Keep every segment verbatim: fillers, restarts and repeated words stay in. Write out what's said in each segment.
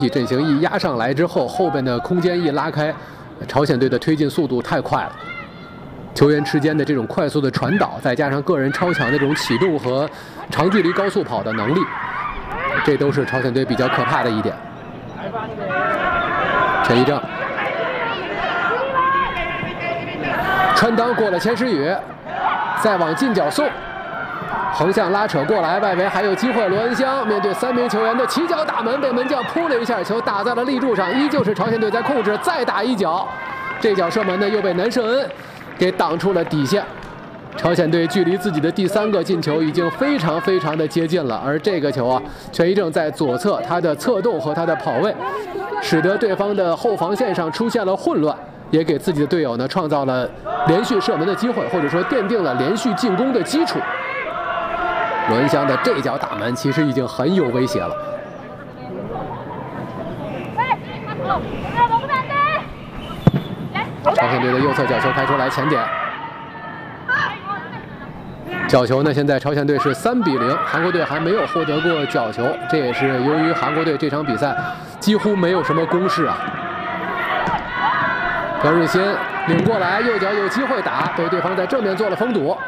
阵型一压上来之后，后边的空间一拉开，朝鲜队的推进速度太快了。球员之间的这种快速的传导，再加上个人超强的这种启动和长距离高速跑的能力，这都是朝鲜队比较可怕的一点。陈一正穿裆过了钱时雨，再往近角送。 横向拉扯过来，外围还有机会。罗恩湘面对三名球员的起脚打门，被门将扑了一下，球打在了立柱上，依旧是朝鲜队在控制。再打一脚，这脚射门呢又被南胜恩给挡出了底线。朝鲜队距离自己的第三个进球已经非常非常的接近了。而这个球啊，全一正在左侧，他的策动和他的跑位，使得对方的后防线上出现了混乱，也给自己的队友呢创造了连续射门的机会，或者说奠定了连续进攻的基础。 罗恩湘的这脚打门其实已经很有威胁了。朝鲜队的右侧角球开出来前点，角球呢现在朝鲜队是三比零，韩国队还没有获得过角球，这也是由于韩国队这场比赛几乎没有什么攻势啊。朴日新领过来，右脚有机会打，被对方在正面做了封堵。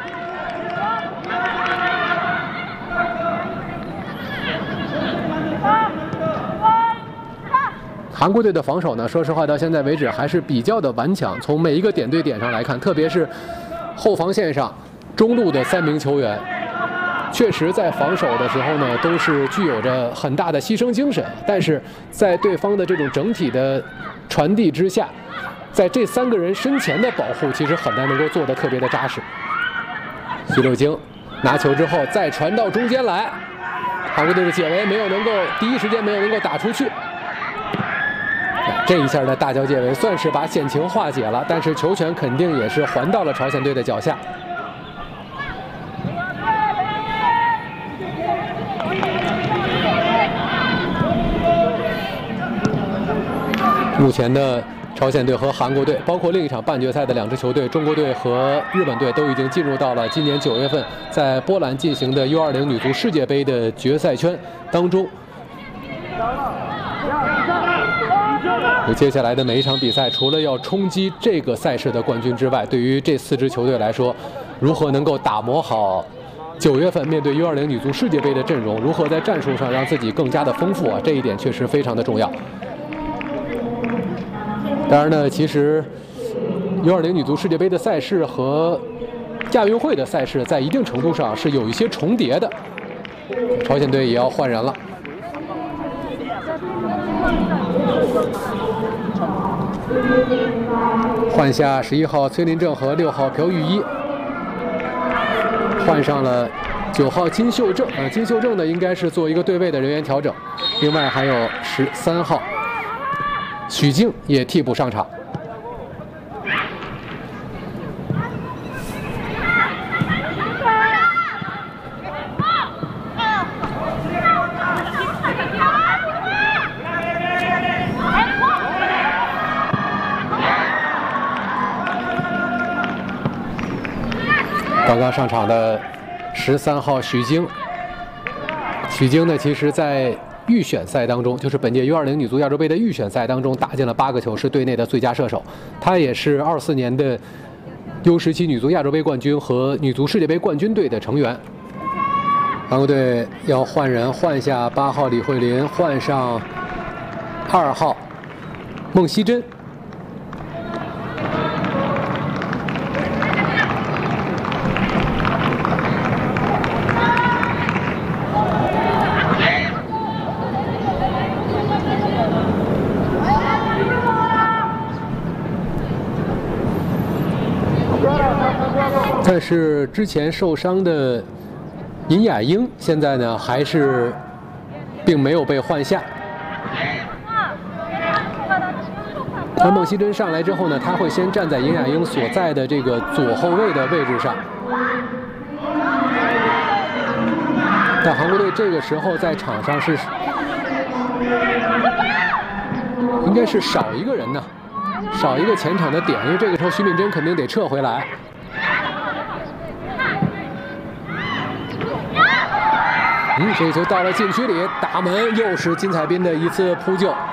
韩国队的防守呢，说实话到现在为止还是比较的顽强。从每一个点对点上来看，特别是后防线上中路的三名球员，确实在防守的时候呢，都是具有着很大的牺牲精神。但是在对方的这种整体的传递之下，在这三个人身前的保护，其实很难能够做得特别的扎实。徐六京拿球之后再传到中间来，韩国队的解围没有能够第一时间没有能够打出去。 这一下的大脚解围算是把险情化解了，但是球权肯定也是还到了朝鲜队的脚下。目前的朝鲜队和韩国队，包括另一场半决赛的两支球队，中国队和日本队都已经进入到了今年九月份在波兰进行的 U 二零女足世界杯的决赛圈当中。 接下来的每一场比赛，除了要冲击这个赛事的冠军之外，对于这四支球队来说，如何能够打磨好九月份面对 U 二零女足世界杯的阵容，如何在战术上让自己更加的丰富啊，这一点确实非常的重要。当然呢，其实 U 二零女足世界杯的赛事和亚运会的赛事在一定程度上是有一些重叠的。朝鲜队也要换人了。 换下十一号崔林正和六号朴玉一，换上了九号金秀正。呃，金秀正呢应该是做一个对位的人员调整。另外还有十三号许静也替补上场。刚刚上场的十三号许泾，许泾呢，其实在预选赛当中，就是本届 U 二零女足亚洲杯的预选赛当中打进了八个球，是队内的最佳射手。他也是二四年的 U 十七女足亚洲杯冠军和女足世界杯冠军队的成员。韩国队要换人，换下八号李慧琳，换上二号孟熙珍。 但是之前受伤的尹雅英现在呢还是并没有被换下。而孟熙珍上来之后呢，他会先站在尹雅英所在的这个左后卫的位置上。但韩国队这个时候在场上是应该是少一个人呢，少一个前场的点，因为这个时候徐敏珍肯定得撤回来。 嗯， 嗯，这球到了禁区里，大门又是金彩斌的一次扑救。